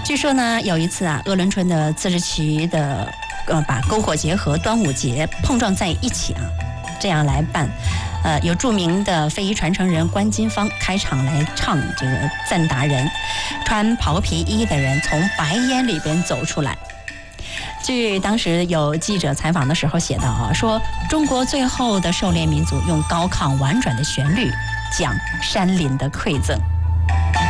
据说呢，有一次啊，鄂伦春的自治旗的把篝火节和端午节碰撞在一起啊，这样来办。有著名的非遗传承人关金芳开场来唱这个赞达人，穿袍皮衣的人从白烟里边走出来。据当时有记者采访的时候写道啊，说中国最后的狩猎民族用高亢婉转的旋律讲山林的馈赠。